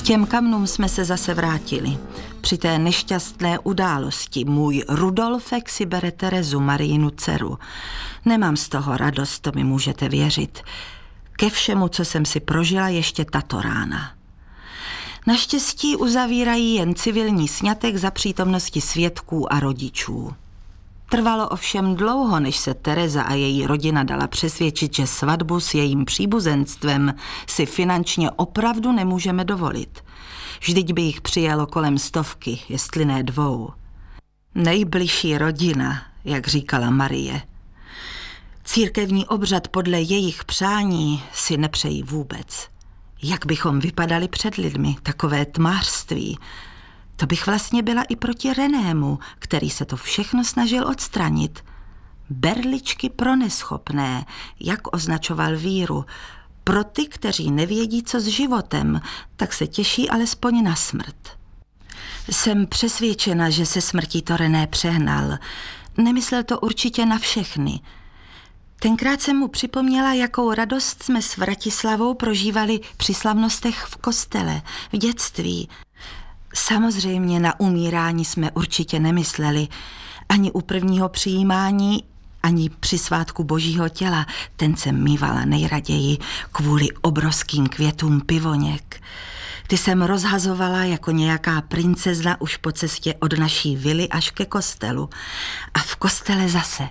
těm kamnům jsme se zase vrátili. Při té nešťastné události můj Rudolfek si bere Terezu, Marijinu dceru. Nemám z toho radost, to mi můžete věřit. Ke všemu, co jsem si prožila ještě tato rána. Naštěstí uzavírají jen civilní sňatek za přítomnosti svědků a rodičů. Trvalo ovšem dlouho, než se Tereza a její rodina dala přesvědčit, že svatbu s jejím příbuzenstvem si finančně opravdu nemůžeme dovolit. Vždyť by jich přijelo kolem 100, jestli ne 2. Nejbližší rodina, jak říkala Marie. Církevní obřad podle jejich přání si nepřejí vůbec. Jak bychom vypadali před lidmi, takové tmářství. To bych vlastně byla i proti Renému, který se to všechno snažil odstranit. Berličky pro neschopné, jak označoval víru. Pro ty, kteří nevědí, co s životem, tak se těší alespoň na smrt. Jsem přesvědčena, že se smrtí to René přehnal. Nemyslel to určitě na všechny. Tenkrát jsem mu připomněla, jakou radost jsme s Vratislavou prožívali při slavnostech v kostele, v dětství. Samozřejmě na umírání jsme určitě nemysleli. Ani u prvního přijímání, ani při svátku Božího těla. Ten jsem mívala nejraději kvůli obrovským květům pivoněk. Ty jsem rozhazovala jako nějaká princezna už po cestě od naší vily až ke kostelu. A v kostele zase.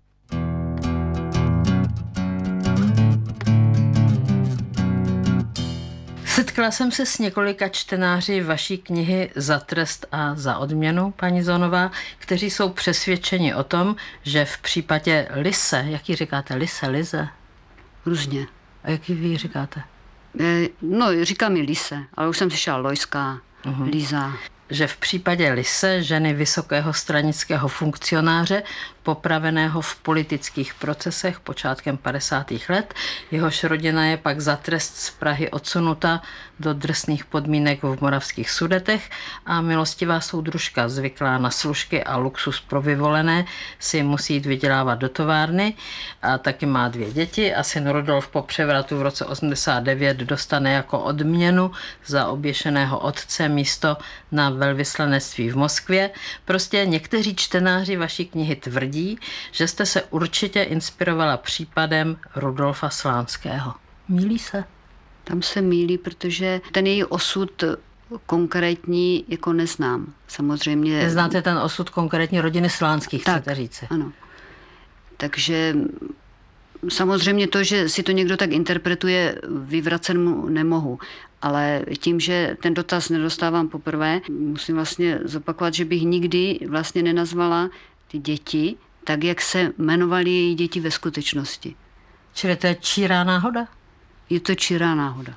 Setkala jsem se s několika čtenáři vaší knihy Za trest a za odměnu, paní Zonová, kteří jsou přesvědčeni o tom, že v případě Lise, jak ji říkáte, Lize? Různě. A jak ji vy říkáte? No, říká mi Lise, ale už jsem slyšela Lojská, Líza. Že v případě Lise, ženy vysokého stranického funkcionáře, popraveného v politických procesech počátkem 50. let, jehož rodina je pak za trest z Prahy odsunuta do drsných podmínek v moravských Sudetech a milostivá soudružka zvyklá na služky a luxus pro vyvolené si musí jít vydělávat do továrny a taky má 2 děti a syn Rudolf po převratu v roce 89 dostane jako odměnu za oběšeného otce místo na velvyslanectví v Moskvě. Prostě někteří čtenáři vaší knihy tvrdí, že jste se určitě inspirovala případem Rudolfa Slánského. Mýlí se? Tam se mýlí, protože ten její osud konkrétní jako neznám. Samozřejmě. Neznáte ten osud konkrétní rodiny Slánských, chcete říci? Ano. Takže samozřejmě to, že si to někdo tak interpretuje, vyvracet mu nemohu. Ale tím, že ten dotaz nedostávám poprvé, musím vlastně zopakovat, že bych nikdy vlastně nenazvala ty děti tak, jak se jmenovaly její děti ve skutečnosti. Čili to je čirá náhoda? Je to čirá náhoda.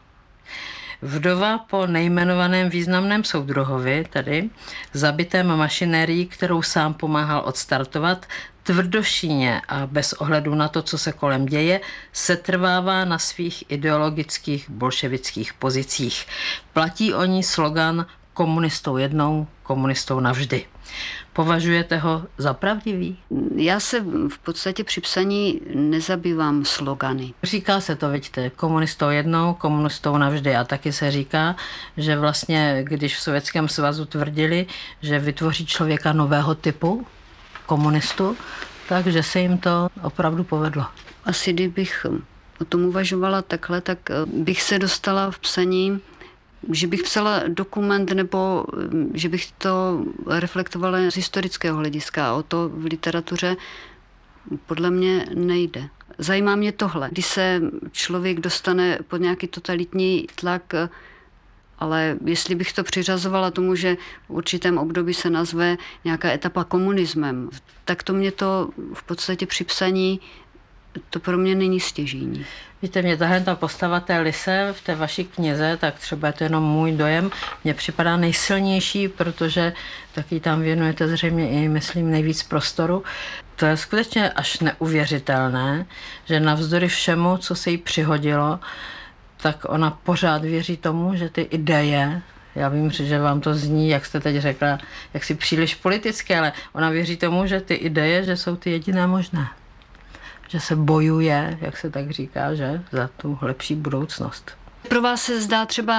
Vdova po nejmenovaném významném soudruhovi, tedy zabitém mašinérií, kterou sám pomáhal odstartovat, tvrdošíně a bez ohledu na to, co se kolem děje, setrvává na svých ideologických bolševických pozicích. Platí o ní slogan komunistou jednou, komunistou navždy. Považujete ho za pravdivý? Já se v podstatě při psaní nezabývám slogany. Říká se to, vidíte, komunistou jednou, komunistou navždy. A taky se říká, že vlastně, když v Sovětském svazu tvrdili, že vytvoří člověka nového typu, komunistu, takže se jim to opravdu povedlo. Asi kdybych o tom uvažovala takhle, tak bych se dostala v psaní, že bych psala dokument nebo že bych to reflektovala z historického hlediska. O to v literatuře podle mě nejde. Zajímá mě tohle. Když se člověk dostane pod nějaký totalitní tlak, ale jestli bych to přiřazovala tomu, že v určitém období se nazve nějaká etapa komunismem, tak to mě to v podstatě při psaní to pro mě není stěžejní. Víte, mě tahle ta postava té Lise v té vaší knize, tak třeba je to jenom můj dojem, mně připadá nejsilnější, protože taky tam věnujete zřejmě i, myslím, nejvíc prostoru. To je skutečně až neuvěřitelné, že navzdory všemu, co se jí přihodilo, tak ona pořád věří tomu, že ty ideje, já vím, že vám to zní, jak jste teď řekla, jak si příliš politické, ale ona věří tomu, že ty ideje, že jsou ty jediné možné. Že se bojuje, jak se tak říká, že za tu lepší budoucnost. Pro vás se zdá třeba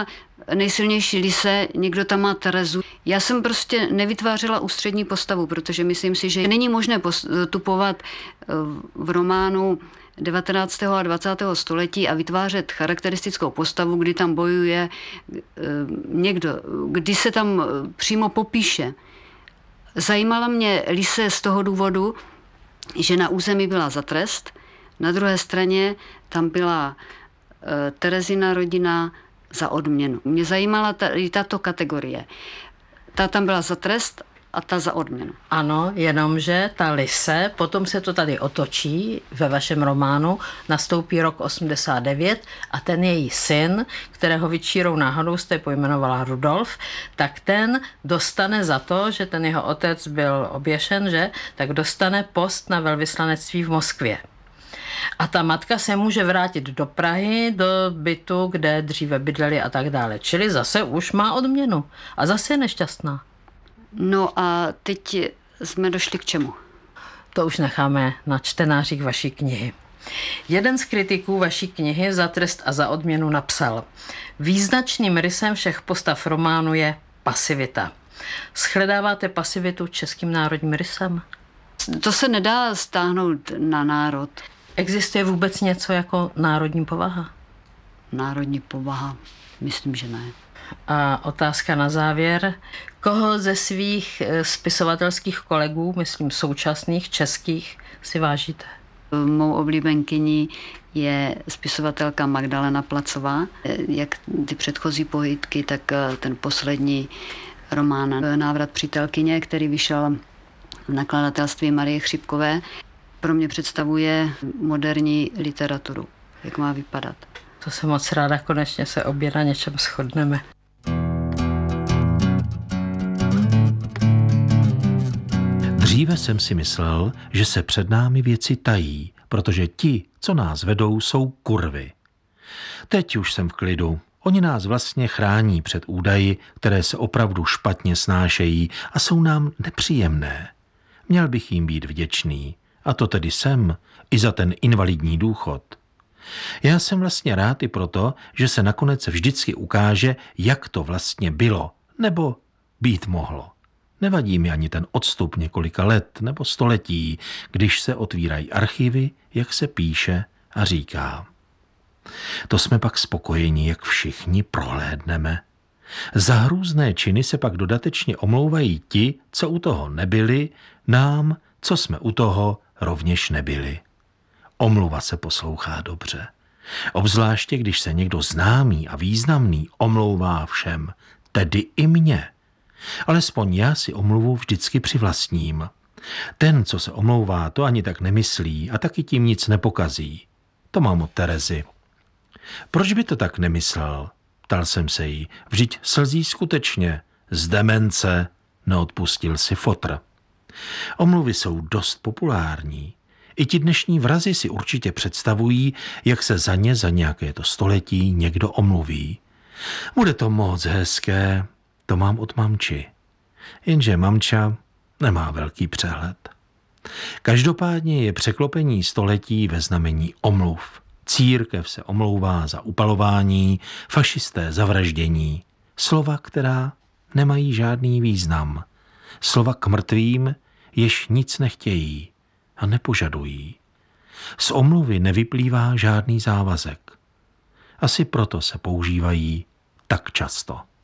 nejsilnější Lise, někdo tam má Terezu. Já jsem prostě nevytvářela ústřední postavu, protože myslím si, že není možné postupovat v románu 19. a 20. století a vytvářet charakteristickou postavu, kdy tam bojuje někdo, kdy se tam přímo popíše. Zajímala mě Lise z toho důvodu, že na území byla za trest, na druhé straně tam byla Terezina rodina za odměnu. Mě zajímala tato kategorie. Ta tam byla za trest a ta za odměnu. Ano, jenomže ta Lise, potom se to tady otočí ve vašem románu, nastoupí rok 89 a ten její syn, kterého vy čírou náhodou jste pojmenovala Rudolf, tak ten dostane za to, že ten jeho otec byl oběšen, že? Tak dostane post na velvyslanectví v Moskvě. A ta matka se může vrátit do Prahy, do bytu, kde dříve bydleli a tak dále. Čili zase už má odměnu. A zase je nešťastná. No a teď jsme došli k čemu? To už necháme na čtenářích vaší knihy. Jeden z kritiků vaší knihy Za trest a za odměnu napsal: význačným rysem všech postav románu je pasivita. Shledáváte pasivitu českým národním rysem? To se nedá stáhnout na národ. Existuje vůbec něco jako národní povaha? Národní povaha? Myslím, že ne. A otázka na závěr. Koho ze svých spisovatelských kolegů, myslím současných českých, si vážíte? Mou oblíbenkyní je spisovatelka Magdalena Placová. Jak ty předchozí povídky, tak ten poslední román Návrat přítelkyně, který vyšel v nakladatelství Marie Chřipkové, pro mě představuje moderní literaturu. Jak má vypadat? To jsem moc ráda, konečně se obě na něčem shodneme. Dříve jsem si myslel, že se před námi věci tají, protože ti, co nás vedou, jsou kurvy. Teď už jsem v klidu. Oni nás vlastně chrání před údaji, které se opravdu špatně snášejí a jsou nám nepříjemné. Měl bych jim být vděčný. A to tedy jsem, i za ten invalidní důchod. Já jsem vlastně rád i proto, že se nakonec vždycky ukáže, jak to vlastně bylo, nebo být mohlo. Nevadí mi ani ten odstup několika let nebo století, když se otvírají archivy, jak se píše a říká. To jsme pak spokojeni, jak všichni prohlédneme. Za hrůzné činy se pak dodatečně omlouvají ti, co u toho nebyli, nám, co jsme u toho rovněž nebyli. Omluva se poslouchá dobře. Obzvláště, když se někdo známý a významný omlouvá všem, tedy i mně. Alespoň já si omluvu vždycky přivlastním. Ten, co se omlouvá, to ani tak nemyslí a taky tím nic nepokazí. To mám od Terezy. Proč by to tak nemyslel? Ptal jsem se jí. Vždyť slzí skutečně. Z demence, neodpustil si fotr. Omluvy jsou dost populární. I ti dnešní vrazi si určitě představují, jak se za ně za nějaké to století někdo omluví. Bude to moc hezké, to mám od mamči. Jenže mamča nemá velký přehled. Každopádně je překlopení století ve znamení omluv. Církev se omlouvá za upalování, fašisté za vraždění. Slova, která nemají žádný význam. Slova k mrtvým, jež nic nechtějí a nepožadují. Z omluvy nevyplývá žádný závazek. Asi proto se používají tak často.